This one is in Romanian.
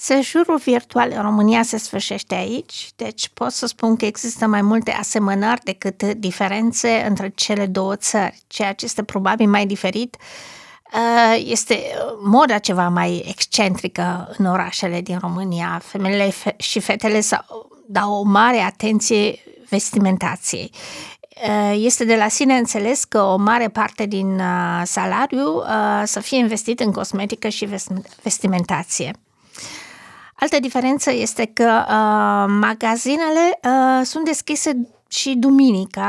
Sejurul virtual în România se sfârșește aici, deci pot să spun că există mai multe asemănări decât diferențe între cele două țări. Ceea ce este probabil mai diferit este moda ceva mai excentrică în orașele din România. Femeile și fetele dau o mare atenție vestimentației. Este de la sine înțeles că o mare parte din salariu să fie investit în cosmetică și vestimentație. Altă diferență este că magazinele sunt deschise și duminica,